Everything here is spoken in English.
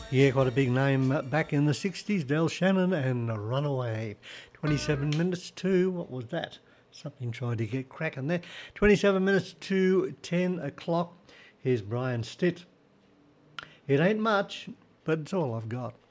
Yeah, quite a big name back in the 60s, Del Shannon and Runaway. 27 minutes to, what was that? Something trying to get cracking there. 27 minutes to 10 o'clock. Here's Brian Stitt. It ain't much, but it's all I've got.